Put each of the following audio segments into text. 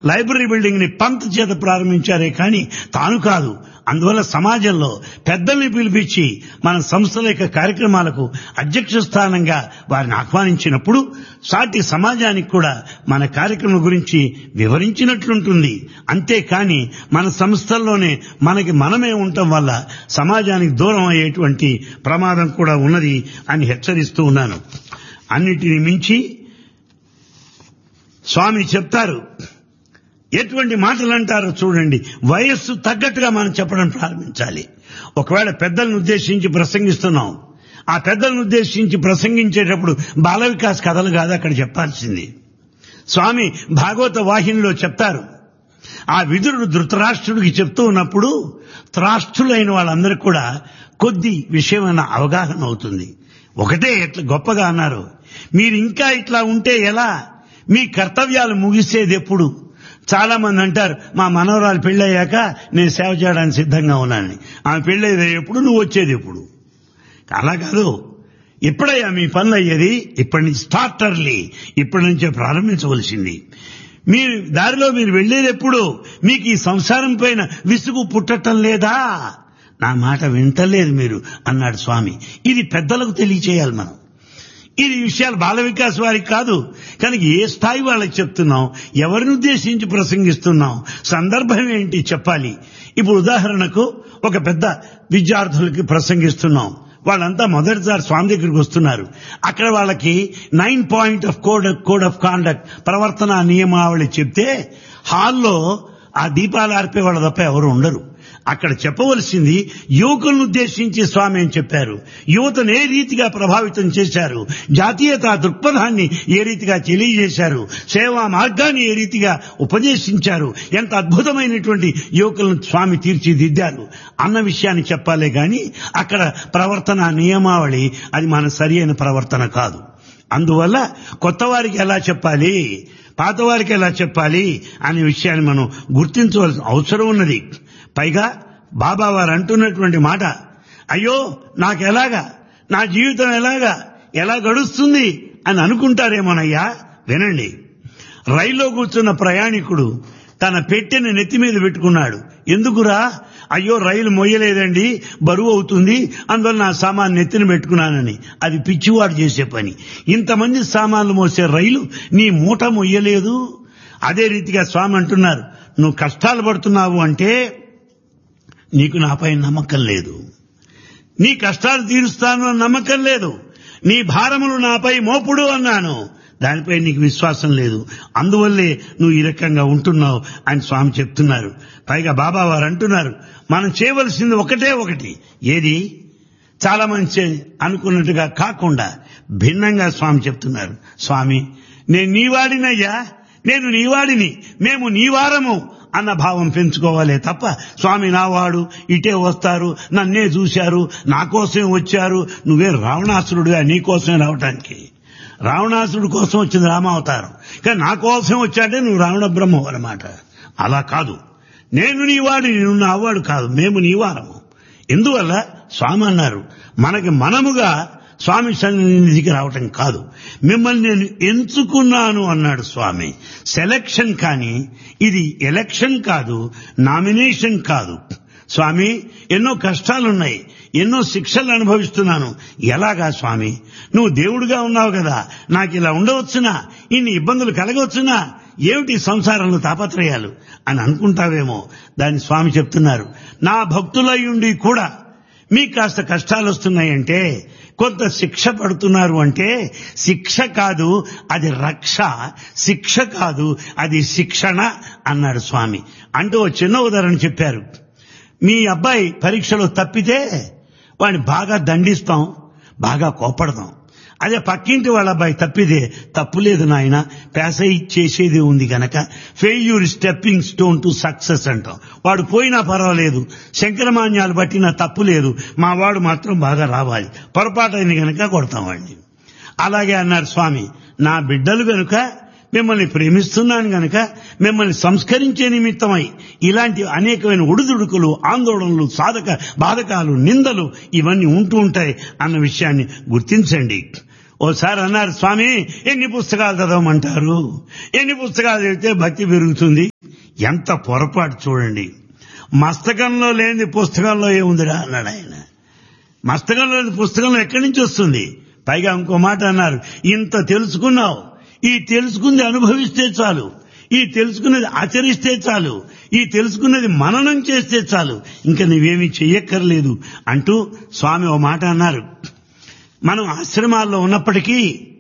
Library building ని పంత్ చేత ప్రారంభించారే కానీ తాను కాదు. అందువల్ల సమాజంలో పెద్దల్ని పిలిపించి మన సంస్థల యొక్క కార్యక్రమాలకు అధ్యక్ష స్థానంగా వారిని ఆహ్వానించినప్పుడు సాటి సమాజానికి కూడా మన కార్యక్రమం గురించి వివరించినట్లుంటుంది. అంతేకాని మన సంస్థల్లోనే మనకి మనమే ఉండటం వల్ల సమాజానికి దూరం అయ్యేటువంటి ప్రమాదం కూడా ఉన్నది అని హెచ్చరిస్తూ ఉన్నాను. అన్నిటిని మించి స్వామి చెప్తారు, ఎటువంటి మాటలు అంటారో చూడండి. వయస్సు తగ్గట్టుగా మనం చెప్పడం ప్రారంభించాలి. ఒకవేళ పెద్దలను ఉద్దేశించి ప్రసంగిస్తున్నాం, ఆ పెద్దలను ఉద్దేశించి ప్రసంగించేటప్పుడు బాల వికాస్ కథలు కాదు అక్కడ చెప్పాల్సింది. స్వామి భాగవత వాహినిలో చెప్తారు, ఆ విదురుడు ధృతరాష్ట్రుడికి చెప్తూ ఉన్నప్పుడు త్రాష్ట్రులైన వాళ్ళందరికీ కూడా కొద్ది విషయమైన అవగాహన అవుతుంది. ఒకటే ఎట్లా గొప్పగా అన్నారు, మీరు ఇంకా ఇట్లా ఉంటే ఎలా, మీ కర్తవ్యాలు ముగిసేది ఎప్పుడు? చాలా మంది అంటారు, మా మనవరాలు పెళ్ళయ్యాక నేను సేవ చేయడానికి సిద్ధంగా ఉన్నానని. ఆమె పెళ్ళయ్యేది ఎప్పుడు, నువ్వు వచ్చేది ఎప్పుడు? అలా కాదు. ఎప్పుడయ్యా మీ పనులు అయ్యేది? ఇప్పటి నుంచి స్టార్ట్ ఎర్లీ, ఇప్పటి నుంచే ప్రారంభించవలసింది. మీరు దారిలో మీరు వెళ్లేది ఎప్పుడు? మీకు ఈ సంసారం పైన విసుగు పుట్టటం లేదా? నా మాట వింటలేదు మీరు అన్నాడు స్వామి. ఇది పెద్దలకు తెలియచేయాలి మనం. ఇది విషయాలు బాల వికాస్ వారికి కాదు. కనుక ఏ స్థాయి వాళ్ళకి చెప్తున్నాం, ఎవరిని ఉద్దేశించి ప్రసంగిస్తున్నాం, సందర్భం ఏంటి చెప్పాలి. ఇప్పుడు ఉదాహరణకు ఒక పెద్ద విద్యార్థులకి ప్రసంగిస్తున్నాం. వాళ్ళంతా మొదటిసారి స్వామి దగ్గరికి వస్తున్నారు. అక్కడ వాళ్ళకి 9 point of code of conduct ప్రవర్తన నియమావళి చెప్తే హాల్లో ఆ దీపాలు ఆర్పే వాళ్ళ తప్ప ఎవరు ఉండరు. అక్కడ చెప్పవలసింది యువకులను ఉద్దేశించి స్వామి అని చెప్పారు. యువతను ఏ రీతిగా ప్రభావితం చేశారు, జాతీయతా దృక్పథాన్ని ఏ రీతిగా తెలియజేశారు, సేవా మార్గాన్ని ఏ రీతిగా ఉపదేశించారు, ఎంత అద్భుతమైనటువంటి యువకులను స్వామి తీర్చిదిద్దారు అన్న విషయాన్ని చెప్పాలే గాని అక్కడ ప్రవర్తన నియమావళి అది మన సరి అయిన ప్రవర్తన కాదు. అందువల్ల కొత్త వారికి ఎలా చెప్పాలి, పాత వారికి ఎలా చెప్పాలి అనే విషయాన్ని మనం గుర్తించవలసిన అవసరం ఉన్నది. పైగా బాబా వారు అంటున్నటువంటి మాట, అయ్యో నాకెలాగా, నా జీవితం ఎలా గడుస్తుంది అని అనుకుంటారేమోనయ్యా. వినండి, రైల్లో కూర్చున్న ప్రయాణికుడు తన పెట్టెని నెత్తి మీద పెట్టుకున్నాడు. ఎందుకురా? అయ్యో రైలు మొయ్యలేదండి, బరువు అవుతుంది, అందువల్ల నా సామాన్ నెత్తిన పెట్టుకున్నానని. అది పిచ్చివాడు చేసే పని. ఇంతమంది సామాన్లు మోసే రైలు నీ మూట మొయ్యలేదు. అదే రీతిగా స్వామి అంటున్నారు, నువ్వు కష్టాలు పడుతున్నావు అంటే నీకు నాపై నమ్మకం లేదు, నీ కష్టాలు తీరుస్తాను అని నమ్మకం లేదు, నీ భారములు నాపై మోపుడు అన్నాను, దానిపై నీకు విశ్వాసం లేదు, అందువల్లే నువ్వు ఈ రకంగా ఉంటున్నావు అని స్వామి చెప్తున్నారు. పైగా బాబా వారు అంటున్నారు, మనం చేయవలసింది ఒకటి. ఏది? చాలా మంది అనుకున్నట్టుగా కాకుండా భిన్నంగా స్వామి చెప్తున్నారు. స్వామి నేను నీవాడినయ్యా, నేను నీవాడిని, మేము నీవారము అన్న భావం పెంచుకోవాలే తప్ప స్వామి నావాడు, ఇటే వస్తారు, నన్నే చూశారు, నా కోసమే వచ్చారు, నువ్వే రావణాసురుడుగా నీ కోసమే రావటానికి. రావణాసురుడు కోసం వచ్చింది రామావతారం, కానీ నా కోసం వచ్చాడే నువ్వు రావణ బ్రహ్మం అన్నమాట. అలా కాదు, నేను నీవాడిని, నువ్వు నావాడు కాదు, మేము నీవారము. ఎందువల్ల స్వామి అన్నారు, మనకి మనముగా స్వామి సన్నిధికి రావటం కాదు, మిమ్మల్ని నేను ఎంచుకున్నాను అన్నాడు స్వామి. సెలక్షన్, కానీ ఇది ఎలక్షన్ కాదు, నామినేషన్ కాదు. స్వామి ఎన్నో కష్టాలున్నాయి, ఎన్నో శిక్షలు అనుభవిస్తున్నాను. ఎలాగా స్వామి? నువ్వు దేవుడిగా ఉన్నావు కదా, నాకు ఇలా ఉండవచ్చునా, ఇన్ని ఇబ్బందులు కలగవచ్చునా, ఏమిటి సంసారంలో తాపత్రయాలు అని అనుకుంటావేమో. దాన్ని స్వామి చెప్తున్నారు, నా భక్తులయ్యుండి కూడా మీకు కాస్త కష్టాలు వస్తున్నాయంటే, కొంత శిక్ష పడుతున్నారు అంటే, శిక్ష కాదు అది రక్ష, శిక్ష కాదు అది శిక్షణ అన్నాడు స్వామి. అంటూ చిన్న ఉదాహరణ చెప్పారు. మీ అబ్బాయి పరీక్షలో తప్పితే వాడిని బాగా దండిస్తాం, బాగా కోపడతాం. అదే పక్కింటి వాళ్ళ అబ్బాయి తప్పితే, తప్పులేదు నాయన, పేసై చేసేది ఉంది గనక failure stepping stone to success అంటాం. వాడు పోయినా పర్వాలేదు, శంకరమాన్యాలు పట్టినా తప్పు లేదు, మా వాడు మాత్రం బాగా రావాలి, పొరపాటైన గనక కొడతాం వాడిని. అలాగే అన్నారు స్వామి, నా బిడ్డలు గనుక మిమ్మల్ని ప్రేమిస్తున్నాను గనక మిమ్మల్ని సంస్కరించే నిమిత్తమై ఇలాంటి అనేకమైన ఒడిదుడుకులు, ఆందోళనలు, బాధకాలు, నిందలు ఇవన్నీ ఉంటూ ఉంటాయి అన్న విషయాన్ని గుర్తించండి. ఓసారి అన్నారు స్వామి, ఎన్ని పుస్తకాలు చదవమంటారు, ఎన్ని పుస్తకాలు చదివితే భక్తి పెరుగుతుంది ఎంత పొరపాటు చూడండి. మస్తకంలో లేని పుస్తకంలో ఏముందిరా అన్నాడు ఆయన. మస్తకంలో లేని పుస్తకంలో ఎక్కడి నుంచి వస్తుంది? పైగా ఇంకో మాట అన్నారు, ఇంత తెలుసుకున్నావు, ఈ తెలుసుకుంది అనుభవిస్తే చాలు, ఈ తెలుసుకున్నది ఆచరిస్తే చాలు, ఈ తెలుసుకున్నది మననం చేస్తే చాలు, ఇంకా నువ్వేమీ చెయ్యక్కర్లేదు అంటూ స్వామి ఓ మాట అన్నారు. మనం ఆశ్రమాల్లో ఉన్నప్పటికీ,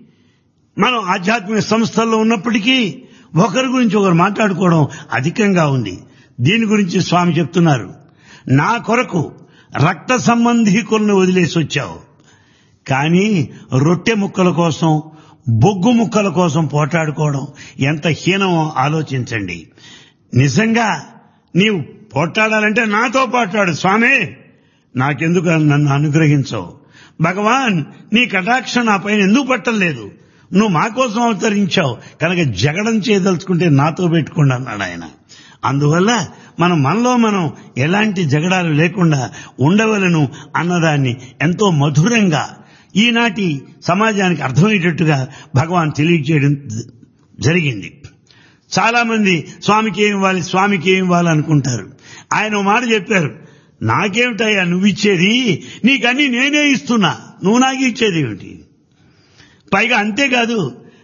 మనం ఆధ్యాత్మిక సంస్థల్లో ఉన్నప్పటికీ ఒకరి గురించి ఒకరు మాట్లాడుకోవడం అధికంగా ఉంది. దీని గురించి స్వామి చెప్తున్నారు, నా కొరకు రక్త సంబంధీకులను వదిలేసి వచ్చావు, కానీ రొట్టె ముక్కల కోసం, బొగ్గు ముక్కల కోసం పోట్లాడుకోవడం ఎంత హీనమో ఆలోచించండి. నిజంగా నీవు పోట్లాడాలంటే నాతో పోట్లాడు స్వామి, నాకెందుకు నన్ను అనుగ్రహించవు భగవాన్, నీ కటాక్షం నా పైన ఎందుకు పట్టలేదు, నువ్వు మా కోసం అవతరించావు కనుక జగడం చేయదలుచుకుంటే నాతో పెట్టుకోండి అన్నాడు ఆయన. అందువల్ల మనలో మనం ఎలాంటి జగడాలు లేకుండా ఉండవలను అన్నదాన్ని ఎంతో మధురంగా ఈనాటి సమాజానికి అర్థమయ్యేటట్టుగా భగవాన్ తెలియజేయడం జరిగింది. చాలా మంది స్వామికి ఏం ఇవ్వాలి, స్వామికి ఏం ఇవ్వాలి అనుకుంటారు. ఆయన ఓ మాట చెప్పారు, నాకేమిటయ్యా నువ్విచ్చేది, నీకన్నీ నేనే ఇస్తున్నా, నువ్వు నాకు ఇచ్చేది ఏమిటి? పైగా అంతేకాదు,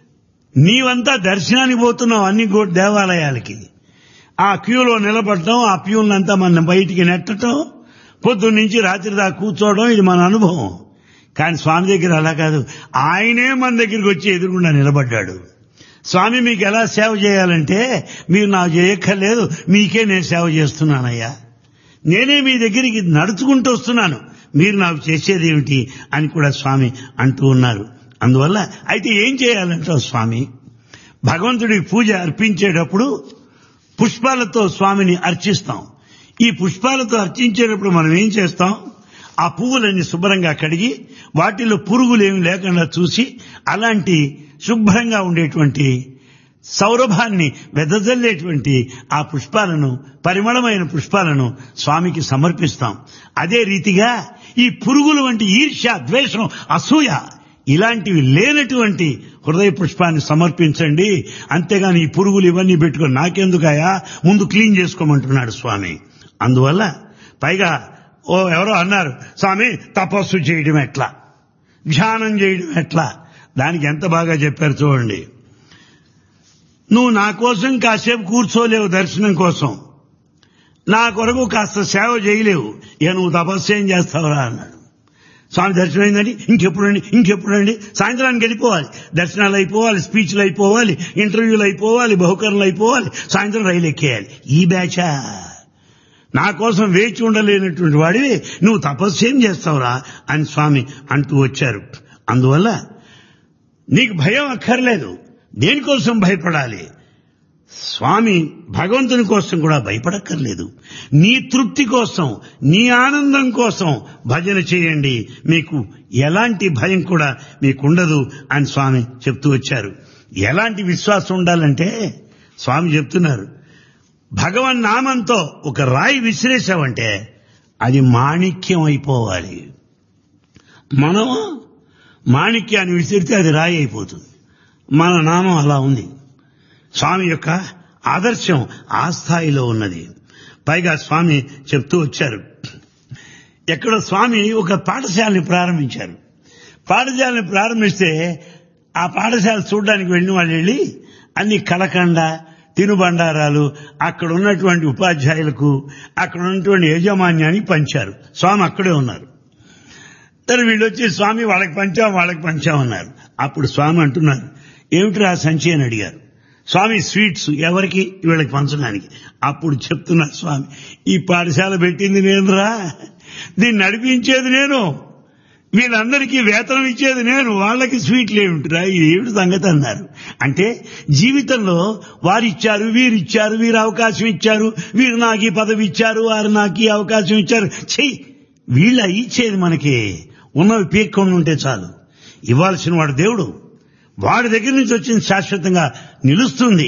నీవంతా దర్శనానికి పోతున్నావు అన్ని దేవాలయాలకి, ఆ క్యూలో నిలబడటం, ఆ ప్యూలంతా మన బయటికి నెట్టడం, పొద్దున్నుంచి రాత్రి దాకా కూర్చోవడం, ఇది మన అనుభవం. కానీ స్వామి దగ్గర అలా కాదు, ఆయనే మన దగ్గరికి వచ్చి ఎదురుగుండా నిలబడ్డాడు. స్వామి మీకు ఎలా సేవ చేయాలంటే, మీరు నాకు చేయక్కర్లేదు, మీకే నేను సేవ చేస్తున్నానయ్యా, నేనే మీ దగ్గరికి నడుచుకుంటూ వస్తున్నాను, మీరు నాకు చేసేది ఏమిటి అని కూడా స్వామి అంటూ ఉన్నారు. అందువల్ల అయితే ఏం చేయాలంటావు స్వామి? భగవంతుడికి పూజ అర్పించేటప్పుడు పుష్పాలతో స్వామిని అర్చిస్తాం. ఈ పుష్పాలతో అర్చించేటప్పుడు మనం ఏం చేస్తాం? ఆ పువ్వులన్నీ శుభ్రంగా కడిగి వాటిలో పురుగులేమి లేకుండా చూసి అలాంటి శుభ్రంగా ఉండేటువంటి సౌరభాన్ని వెదజల్లేటువంటి ఆ పుష్పాలను, పరిమళమైన పుష్పాలను స్వామికి సమర్పిస్తాం. అదే రీతిగా ఈ పురుగులు వంటి ఈర్ష్య, ద్వేషం, అసూయ ఇలాంటివి లేనటువంటి హృదయ పుష్పాన్ని సమర్పించండి. అంతేగాని ఈ పురుగులు ఇవన్నీ పెట్టుకొని నాకెందుకయా, ముందు క్లీన్ చేసుకోమంటున్నాడు స్వామి. అందువల్ల పైగా ఎవరో అన్నారు, స్వామి తపస్సు చేయడం ఎట్లా, ధ్యానం చేయడం ఎట్లా? దానికి ఎంత బాగా చెప్పారు చూడండి. నువ్వు నా కోసం కాసేపు కూర్చోలేవు దర్శనం కోసం, నా కొరకు కాస్త సేవ చేయలేవు, నువ్వు తపస్సు ఏం చేస్తావురా అన్నాడు. స్వామి దర్శనం అయిందండి, ఇంకెప్పుడండి, సాయంత్రానికి వెళ్ళిపోవాలి, దర్శనాలు అయిపోవాలి, స్పీచ్లు అయిపోవాలి, ఇంటర్వ్యూలు అయిపోవాలి, బహుకరణలు అయిపోవాలి, సాయంత్రం రైలు ఎక్కేయాలి. ఈ బ్యాచా? నా కోసం వేచి ఉండలేనటువంటి వాడివి నువ్వు తపస్సు ఏం చేస్తావురా అని స్వామి అంటూ వచ్చారు. అందువల్ల నీకు భయం అక్కర్లేదు, దేనికోసం భయపడాలి? స్వామి భగవంతుని కోసం కూడా భయపడక్కర్లేదు. నీ తృప్తి కోసం, నీ ఆనందం కోసం భజన చేయండి, మీకు ఎలాంటి భయం కూడా మీకుండదు అని స్వామి చెప్తూ వచ్చారు. ఎలాంటి విశ్వాసం ఉండాలంటే స్వామి చెప్తున్నారు, భగవన్ నామంతో ఒక రాయి విసిరేశావంటే అది మాణిక్యం అయిపోవాలి. మనం మాణిక్యాన్ని విసిరితే అది రాయి అయిపోతుంది. మన నామం అలా ఉంది. స్వామి యొక్క ఆదర్శం ఆ స్థాయిలో ఉన్నది. పైగా స్వామి చెప్తూ వచ్చారు, ఎక్కడో స్వామి ఒక పాఠశాలని ప్రారంభించారు. పాఠశాలని ప్రారంభిస్తే ఆ పాఠశాల చూడడానికి వెళ్ళిన వాళ్ళు వెళ్ళి అన్ని కలకండ, తినుబండారాలు అక్కడ ఉన్నటువంటి ఉపాధ్యాయులకు, అక్కడ ఉన్నటువంటి యాజమాన్యానికి పంచారు. స్వామి అక్కడే ఉన్నారు. సరే వీళ్ళు వచ్చి స్వామి వాళ్ళకి పంచామన్నారు. అప్పుడు స్వామి అంటున్నారు, ఏమిటి ఆ సంచి అని అడిగారు. స్వామి స్వీట్స్ ఎవరికి? వీళ్ళకి పంచడానికి. అప్పుడు చెప్తున్నారు స్వామి, ఈ పాఠశాల పెట్టింది నేనురా, దీన్ని నడిపించేది నేను, వీళ్ళందరికీ వేతనం ఇచ్చేది నేను, వాళ్ళకి స్వీట్లు ఏమిటిరా, ఇది ఏమిటి సంగతి అన్నారు. అంటే జీవితంలో వారిచ్చారు, వీరిచ్చారు, వీరు అవకాశం ఇచ్చారు, వీరు నాకు ఈ పదవి ఇచ్చారు, వారు నాకు ఈ అవకాశం ఇచ్చారు, చెయ్యి, వీళ్ళ ఇచ్చేది మనకి ఉన్నవి పీక్కొని ఉంటే చాలు. ఇవ్వాల్సిన వాడు దేవుడు, వాడి దగ్గర నుంచి వచ్చింది శాశ్వతంగా నిలుస్తుంది.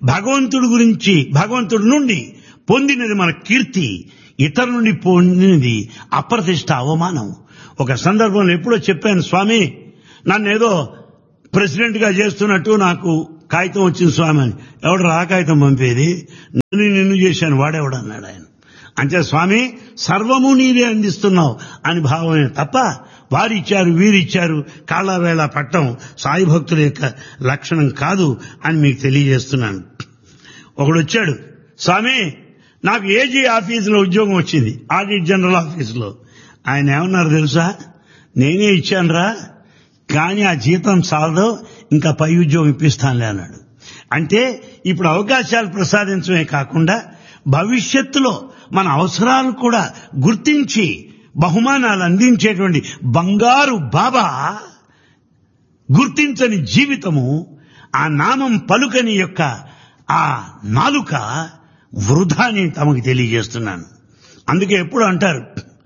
భగవంతుడి నుండి పొందినది మన కీర్తి, ఇతరుల నుండి పొందినది అప్రతిష్ట, అవమానం. ఒక సందర్భంలో ఎప్పుడో చెప్పాను, స్వామి నన్ను ఏదో ప్రెసిడెంట్ గా చేస్తున్నట్టు నాకు కాగితం వచ్చింది స్వామి అని. ఎవడు రా కాగితం పంపేది, నిన్ను చేశాను వాడెవడు అన్నాడు ఆయన. అంటే స్వామి సర్వము నీవే అందిస్తున్నావు అని భావమే తప్ప వారిచ్చారు వీరిచ్చారు కాళ్ళవేళ పట్టం సాయి భక్తుల యొక్క లక్షణం కాదు అని మీకు తెలియజేస్తున్నాను. ఒకడు వచ్చాడు, స్వామి నాకు ఏజీ ఆఫీసులో ఉద్యోగం వచ్చింది, ఆడిట్ జనరల్ ఆఫీసులో. ఆయన ఏమన్నారు తెలుసా, నేనే ఇచ్చానురా, కానీ ఆ జీతం చాలదు, ఇంకా పై ఉద్యోగం ఇప్పిస్తానులే అన్నాడు. అంటే ఇప్పుడు అవకాశాలు ప్రసాదించడమే కాకుండా భవిష్యత్తులో మన అవసరాలు కూడా గుర్తించి బహుమానాలు అందించేటువంటి బంగారు బాబా గుర్తించని జీవితము, ఆ నామం పలుకని యొక్క ఆ నాలుక వృధా అని తమకు తెలియజేస్తున్నాను. అందుకే ఎప్పుడు అంటారు,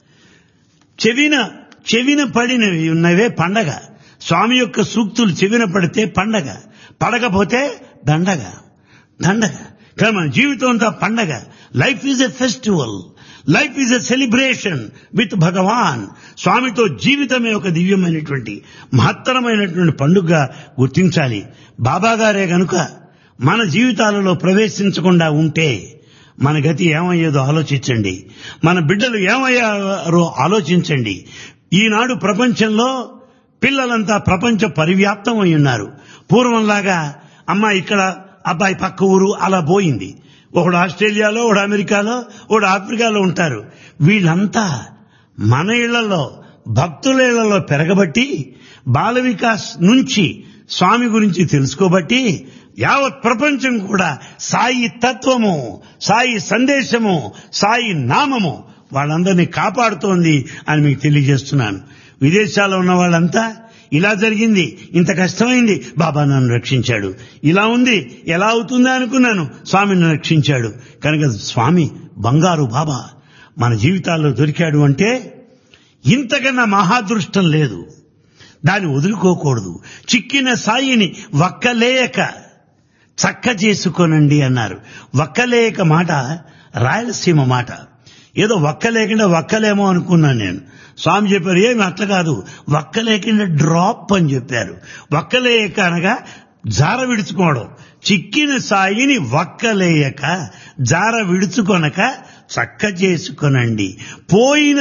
చెవిన పడినవి ఉన్నవే పండగ. స్వామి యొక్క సూక్తులు చెవిన పడితే పండగ, పడకపోతే దండగ. కానీ మన జీవితం అంతా పండగ. Life is a festival, life is a celebration with భగవాన్. స్వామితో జీవితమే ఒక దివ్యమైనటువంటి మహత్తరమైనటువంటి పండుగ గుర్తించాలి. బాబా గారే గనుక మన జీవితాలలో ప్రవేశించకుండా ఉంటే మన గతి ఏమయ్యేదో ఆలోచించండి, మన బిడ్డలు ఏమయ్యారో ఆలోచించండి. ఈనాడు ప్రపంచంలో పిల్లలంతా ప్రపంచ పరివ్యాప్తం అయి ఉన్నారు. పూర్వంలాగా అమ్మాయి ఇక్కడ అబ్బాయి పక్క ఊరు అలా పోయింది. ఒకడు ఆస్ట్రేలియాలో, ఒకడు అమెరికాలో, ఒకడు ఆఫ్రికాలో ఉంటారు. వీళ్ళంతా మన ఇళ్లలో భక్తుల ఇళ్లలో పెరగబట్టి బాల వికాస్ నుంచి స్వామి గురించి తెలుసుకోబట్టి యావత్ ప్రపంచం కూడా సాయి తత్వము, సాయి సందేశము, సాయి నామము వాళ్ళందరినీ కాపాడుతోంది అని మీకు తెలియజేస్తున్నాను. విదేశాల్లో ఉన్న వాళ్ళంతా ఇలా జరిగింది, ఇంత కష్టమైంది, బాబా నన్ను రక్షించాడు, ఇలా ఉంది ఎలా అవుతుందా అనుకున్నాను, స్వామి నన్ను రక్షించాడు. కనుక స్వామి బంగారు బాబా మన జీవితాల్లో దొరికాడు అంటే ఇంతకన్నా మహాదృష్టం లేదు. దాన్ని వదులుకోకూడదు. చిక్కిన సాయిని వక్కలేయక చక్క చేసుకోనండి అన్నారు. వక్కలేయక మాట రాయలసీమ మాట. ఏదో వక్కలేకుండా వక్కలేమో అనుకున్నాను నేను. స్వామి చెప్పారు ఏమి అట్లా కాదు, వక్కలేకుండా డ్రాప్ అని చెప్పారు. వక్కలేయక అనగా జార విడుచుకోవడం. చిక్కిన సాయిని వక్కలేయక జార విడుచుకొనక చక్క చేసుకొనండి. పోయిన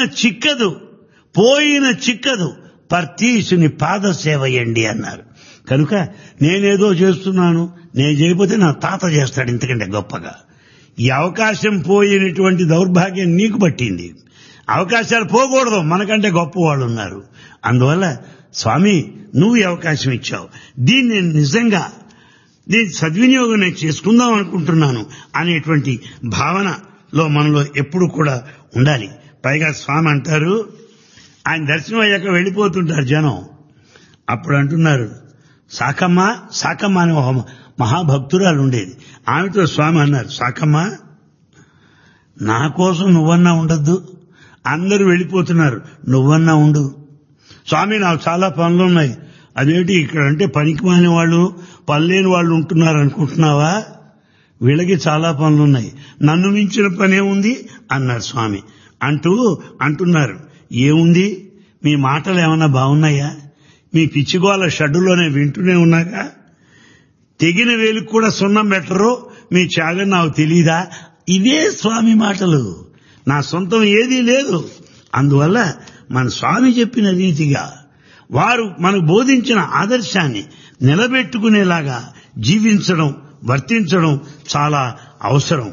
చిక్కదు పర్తీసుని పాద సేవయండి అన్నారు. కనుక నేనేదో చేస్తున్నాను, నేను చేయకపోతే నా తాత చేస్తాడు ఇంతకంటే గొప్పగా. ఈ అవకాశం పోయినటువంటి దౌర్భాగ్యం నీకు పట్టింది. అవకాశాలు పోకూడదు, మనకంటే గొప్ప వాళ్ళు ఉన్నారు. అందువల్ల స్వామి నువ్వు ఈ అవకాశం ఇచ్చావు, దీన్ని దీని సద్వినియోగం నేను చేసుకుందాం అనుకుంటున్నాను అనేటువంటి భావనలో మనలో ఎప్పుడు కూడా ఉండాలి. పైగా స్వామి అంటారు, ఆయన దర్శనం అయ్యాక వెళ్ళిపోతుంటారు జనం. అప్పుడు అంటున్నారు, సాకమ్మ అనే ఒక మహాభక్తురాలు ఉండేది. ఆమెతో స్వామి అన్నారు, సాకమ్మ నా కోసం నువ్వన్నా ఉండద్దు, అందరూ వెళ్ళిపోతున్నారు, నువ్వన్నా ఉండు. స్వామి నాకు చాలా పనులున్నాయి. అదేంటి ఇక్కడ అంటే పనికి మాని వాళ్ళు, పనిలేని వాళ్ళు ఉంటున్నారు అనుకుంటున్నావా? వీళ్ళకి చాలా పనులున్నాయి, నన్ను మించిన పనేముంది అన్నారు స్వామి. అంటున్నారు, ఏముంది మీ మాటలు ఏమన్నా బాగున్నాయా? మీ పిచ్చిగోల షడ్డులోనే వింటూనే ఉన్నాగా, తెగిన వేలుకు కూడా సున్నం పెట్టరు, మీ త్యాగం నాకు తెలీదా? ఇవే స్వామి మాటలు, నా సొంతం ఏదీ లేదు. అందువల్ల మన స్వామి చెప్పిన రీతిగా వారు మనకు బోధించిన ఆదర్శాన్ని నిలబెట్టుకునేలాగా జీవించడం, వర్తించడం చాలా అవసరం.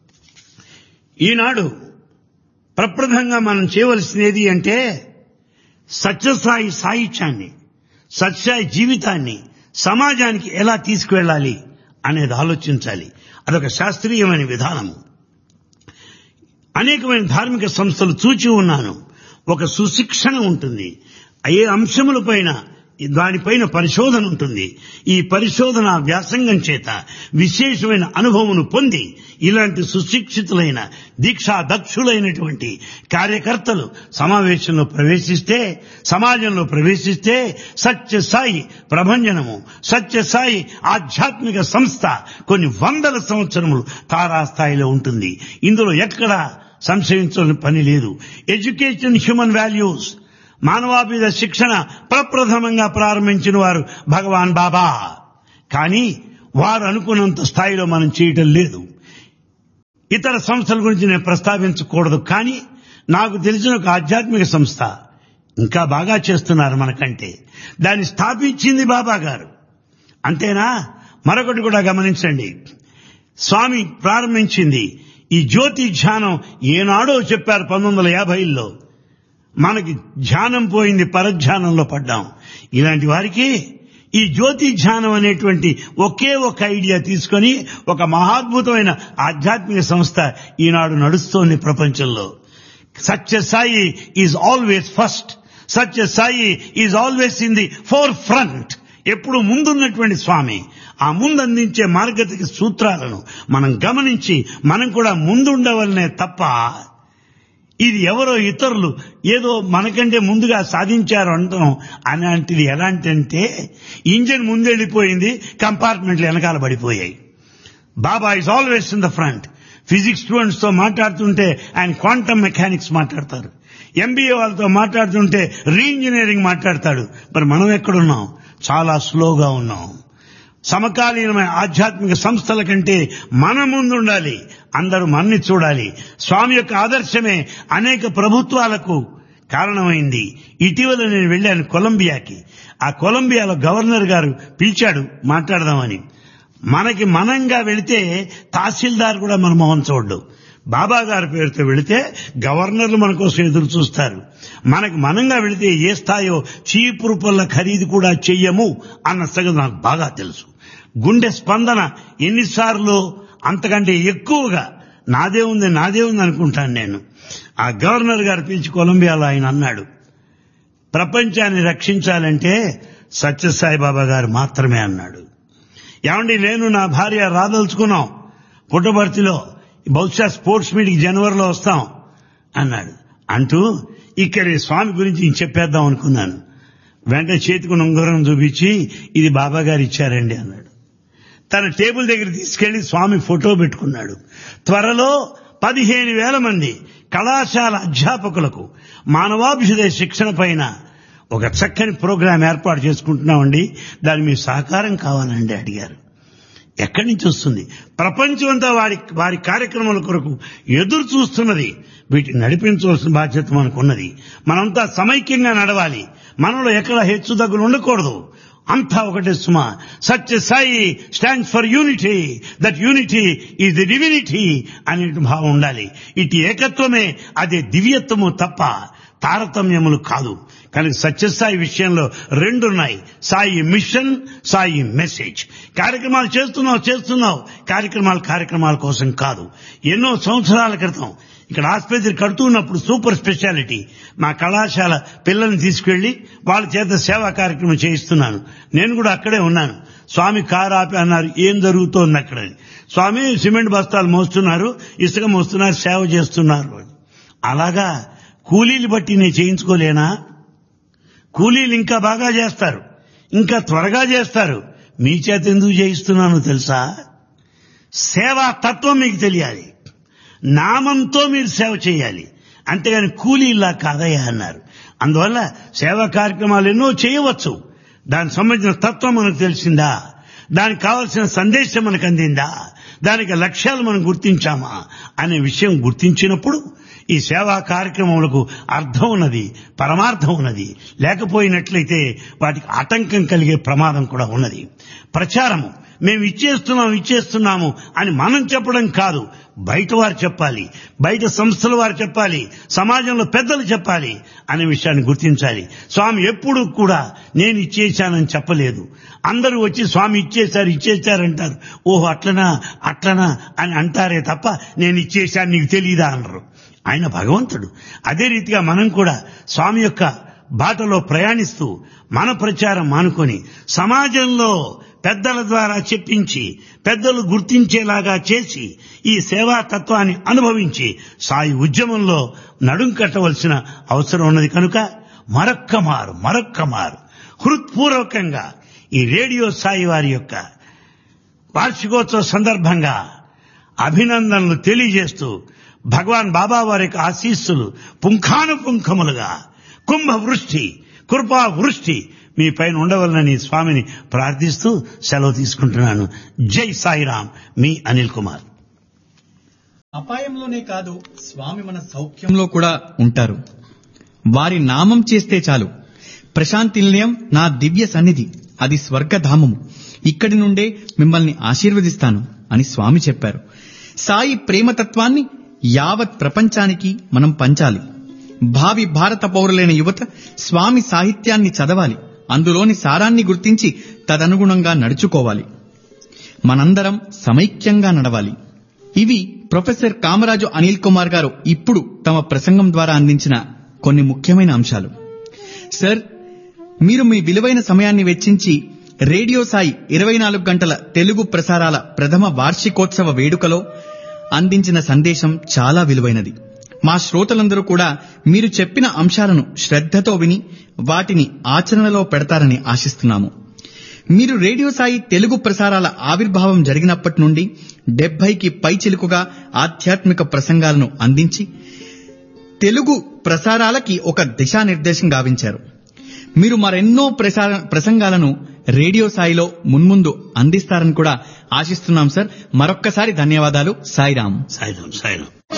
ఈనాడు ప్రప్రథంగా మనం చేయవలసినది అంటే సత్యసాయి సాహిత్యాన్ని, సత్యసాయి జీవితాన్ని సమాజానికి ఎలా తీసుకువెళ్ళాలి అనేది ఆలోచించాలి. అదొక శాస్త్రీయమైన విధానము. అనేకమైన ధార్మిక సంస్థలు చూచి ఉన్నాను. ఒక సుశిక్షణ ఉంటుంది, ఏ అంశములపైన దానిపైన పరిశోధన ఉంటుంది. ఈ పరిశోధన వ్యాసంగం చేత విశేషమైన అనుభవం పొంది ఇలాంటి సుశిక్షితులైన దీక్షాదక్షులైనటువంటి కార్యకర్తలు సమావేశంలో ప్రవేశిస్తే, సమాజంలో ప్రవేశిస్తే సత్యసాయి ప్రభంజనము, సత్యసాయి ఆధ్యాత్మిక సంస్థ కొన్ని వందల సంవత్సరములు తారాస్థాయిలో ఉంటుంది. ఇందులో ఎక్కడా సంశయించని పని లేదు. ఎడ్యుకేషన్ హ్యూమన్ వాల్యూస్, మానవాభిద శిక్షణ ప్రప్రథమంగా ప్రారంభించిన వారు భగవాన్ బాబా. కానీ వారు అనుకున్నంత స్థాయిలో మనం చేయటం లేదు. ఇతర సంస్థల గురించి నేను ప్రస్తావించకూడదు, కానీ నాకు తెలిసిన ఒక ఆధ్యాత్మిక సంస్థ ఇంకా బాగా చేస్తున్నారు మనకంటే. దాన్ని స్థాపించింది బాబా గారు. అంతేనా? మరొకటి కూడా గమనించండి. స్వామి ప్రారంభించింది ఈ జ్యోతి ధ్యానం ఏనాడో చెప్పారు 1950లో. మనకి ధ్యానం పోయింది, పరధ్యానంలో పడ్డాం. ఇలాంటి వారికి ఈ జ్యోతి ధ్యానం అనేటువంటి ఒకే ఒక ఐడియా తీసుకొని ఒక మహాద్భుతమైన ఆధ్యాత్మిక సంస్థ ఈనాడు నడుస్తోంది ప్రపంచంలో. సత్య Sai is always first. Satya Sai is always in the four front. ఎప్పుడు ముందున్నటువంటి స్వామి. ఆ ముందు అందించే మార్గతిక సూత్రాలను మనం గమనించి మనం కూడా ముందుండవలనే తప్ప ఇది ఎవరో ఇతరులు ఏదో మనకంటే ముందుగా సాధించారు అంటాం. అలాంటిది ఎలాంటిదంటే ఇంజిన్ ముందెళ్ళిపోయింది, కంపార్ట్మెంట్లు వెనకాల పడిపోయాయి. బాబా is always in the front. Physics students తో మాట్లాడుతుంటే ఆయన క్వాంటమ్ మెకానిక్స్ మాట్లాడతారు. ఎంబీఏ వాళ్ళతో మాట్లాడుతుంటే రీఇంజనీరింగ్ మాట్లాడతాడు. మరి మనం ఎక్కడున్నాం? చాలా స్లోగా ఉన్నాం. సమకాలీనమైన ఆధ్యాత్మిక సంస్థల కంటే మన ముందుండాలి. అందరూ మనని చూడాలి. స్వామి యొక్క ఆదర్శమే అనేక ప్రభుత్వాలకు కారణమైంది. ఇటీవల నేను వెళ్ళాను కొలంబియాకి. ఆ కొలంబియాలో గవర్నర్ గారు పిలిచాడు మాట్లాడదామని. మనకి మనంగా వెళితే తహసీల్దార్ కూడా మన మొహం చూడ్డు. బాబా గారి పేరుతో వెళితే గవర్నర్లు మన కోసం ఎదురు చూస్తారు. మనకి మనంగా వెళితే ఏ స్థాయో చీపురు పళ్ళ ఖరీదు కూడా చెయ్యము అన్న సంగతి నాకు బాగా తెలుసు. గుండె స్పందన ఎన్నిసార్లు అంతకంటే ఎక్కువగా నాదే ఉంది అనుకుంటాను నేను. ఆ గవర్నర్ గారు పిలిచి కొలంబియాలో ఆయన అన్నాడు, ప్రపంచాన్ని రక్షించాలంటే సత్యసాయి బాబా గారు మాత్రమే అన్నాడు. ఏమండి, నేను నా భార్య రాదలుచుకున్నాం పుట్టబర్తిలో, బహుశా స్పోర్ట్స్ మీట్కి జనవరిలో వస్తాం అన్నాడు. అంటూ ఇక్కడ స్వామి గురించి చెప్పేద్దాం అనుకున్నాను. వెంటనే చేతికి ఉంగరం చూపించి ఇది బాబా గారు ఇచ్చారండి అన్నాడు. తన టేబుల్ దగ్గర తీసుకెళ్లి స్వామి ఫోటో పెట్టుకున్నాడు. త్వరలో 15,000 మంది కళాశాల అధ్యాపకులకు మానవాభ్యుదయ శిక్షణ పైన ఒక చక్కని ప్రోగ్రాం ఏర్పాటు చేసుకుంటున్నామండి, దాని మీ సహకారం కావాలండి అడిగారు. ఎక్కడి నుంచి వస్తుంది? ప్రపంచమంతా వారి కార్యక్రమాల కొరకు ఎదురు చూస్తున్నది. వీటిని నడిపించవలసిన బాధ్యత మనకున్నది. మనంతా సమైక్యంగా నడవాలి. మనలో ఎక్కడ హెచ్చు తగ్గులు ఉండకూడదు. అంతా ఒకటే సుమా. సత్య Sai stands for unity. That unity is the divinity అనే భావం ఉండాలి. ఇటు ఏకత్వమే అదే దివ్యత్వము తప్ప తారతమ్యములు కాదు. కనుక సత్యసాయి విషయంలో రెండున్నాయి, సాయి మిషన్, సాయి మెసేజ్. కార్యక్రమాలు చేస్తున్నావు. కార్యక్రమాల కోసం కాదు. ఎన్నో సంవత్సరాల క్రితం ఇక్కడ ఆసుపత్రి కడుతున్నప్పుడు సూపర్ స్పెషాలిటీ మా కళాశాల పిల్లల్ని తీసుకెళ్లి వాళ్ళ చేత సేవా కార్యక్రమం చేయిస్తున్నాను. నేను కూడా అక్కడే ఉన్నాను. స్వామి కారు ఆపి అన్నారు, ఏం జరుగుతోంది అక్కడ? స్వామి సిమెంట్ బస్తాలు మోస్తున్నారు, ఇసుక మోస్తున్నారు, సేవ చేస్తున్నారు. అలాగా కూలీలు బట్టి నేను చేయించుకోలేనా? కూలీలు ఇంకా బాగా చేస్తారు, ఇంకా త్వరగా చేస్తారు. మీ చేత ఎందుకు చేయిస్తున్నానో తెలుసా? సేవా తత్వం మీకు తెలియాలి. నామంతో మీరు సేవ చేయాలి, అంతేగాని కూలీలా కాదయ్యా అన్నారు. అందువల్ల సేవా కార్యక్రమాలు ఎన్నో చేయవచ్చు. దానికి సంబంధించిన తత్వం మనకు తెలిసిందా? దానికి కావాల్సిన సందేశం మనకు అందిందా? దానికి లక్ష్యాలు మనం గుర్తించామా అనే విషయం గుర్తించినప్పుడు ఈ సేవా కార్యక్రమములకు అర్థం ఉన్నది, పరమార్థం ఉన్నది. లేకపోయినట్లయితే వాటికి ఆటంకం కలిగే ప్రమాదం కూడా ఉన్నది. ప్రచారము మేము ఇచ్చేస్తున్నాము అని మనం చెప్పడం కాదు, బయట వారు చెప్పాలి, బయట సంస్థల వారు చెప్పాలి, సమాజంలో పెద్దలు చెప్పాలి అనే విషయాన్ని గుర్తించాలి. స్వామి ఎప్పుడు కూడా నేను ఇచ్చేశానని చెప్పలేదు. అందరూ వచ్చి స్వామి ఇచ్చేశారంటారు. ఓహో అట్లనా అని అంటారే తప్ప నేను ఇచ్చేశాను నీకు తెలీదా అనరు. ఆయన భగవంతుడు. అదే రీతిగా మనం కూడా స్వామి యొక్క బాటలో ప్రయాణిస్తూ మన ప్రచారం మానుకొని సమాజంలో పెద్దల ద్వారా చెప్పించి పెద్దలు గుర్తించేలాగా చేసి ఈ సేవా తత్వాన్ని అనుభవించి సాయి ఉద్యమంలో నడుం కట్టవలసిన అవసరం ఉన్నది. కనుక మరొక్క మారు హృత్పూర్వకంగా ఈ రేడియో సాయి వారి యొక్క వార్షికోత్సవ సందర్భంగా అభినందనలు తెలియజేస్తూ భగవాన్ బాబా వారి యొక్క ఆశీస్సులు పుంఖానుపుంఖములుగా కుంభ వృష్టి, కృపా వృష్టి మీ పైన ఉండవలనని స్వామిని ప్రార్థిస్తూ సెలవు తీసుకుంటున్నాను. జై సాయిరాం, మీ అనిల్ కుమార్. అపాయంలోనే కాదు, స్వామి మన సౌఖ్యంలో కూడా ఉంటారు. వారి నామం చేస్తే చాలు. ప్రశాంతి నిలయం నా దివ్య సన్నిధి, అది స్వర్గధామము. ఇక్కడి నుండే మిమ్మల్ని ఆశీర్వదిస్తాను అని స్వామి చెప్పారు. సాయి ప్రేమతత్వాన్ని యావత్ ప్రపంచానికి మనం పంచాలి. భావి భారత పౌరులైన యువత స్వామి సాహిత్యాన్ని చదవాలి, అందులోని సారాన్ని గుర్తించి తదనుగుణంగా నడుచుకోవాలి. మనందరం సమైక్యంగా నడవాలి. ఇవి ప్రొఫెసర్ కామరాజు అనిల్ కుమార్ గారు ఇప్పుడు తమ ప్రసంగం ద్వారా అందించిన కొన్ని ముఖ్యమైన అంశాలు. సార్, మీరు మీ విలువైన సమయాన్ని వెచ్చించి రేడియో సాయి 24 గంటల తెలుగు ప్రసారాల ప్రథమ వార్షికోత్సవ వేడుకలో అందించిన సందేశం చాలా విలువైనది. మా శ్రోతలందరూ కూడా మీరు చెప్పిన అంశాలను శ్రద్ధతో విని వాటిని ఆచరణలో పెడతారని ఆశిస్తున్నాము. మీరు రేడియో సాయి తెలుగు ప్రసారాల ఆవిర్భావం జరిగినప్పటి నుండి 70కి పైచిలుకుగా ఆధ్యాత్మిక ప్రసంగాలను అందించి తెలుగు ప్రసారాలకి ఒక దిశానిర్దేశం గావించారు. మీరు మరెన్నో ప్రసంగాలను రేడియో సాయిలో మున్ముందు అందిస్తారని కూడా ఆశిస్తున్నాం సార్. మరొక్కసారి ధన్యవాదాలు. సాయిరాం. సాయిరాం. సాయిరాం.